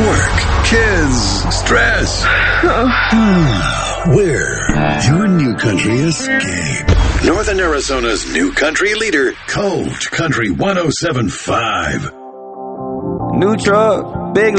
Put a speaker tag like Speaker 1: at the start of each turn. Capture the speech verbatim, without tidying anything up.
Speaker 1: Work, kids, stress. We're your new country escape. Northern Arizona's new country leader, Colt Country one oh seven point five.
Speaker 2: New truck, big